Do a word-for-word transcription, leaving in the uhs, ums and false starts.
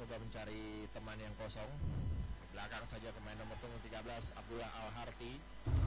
mencoba mencari teman yang kosong. Belakang saja pemain nomor punggung tiga belas Abdullah Al-Harti.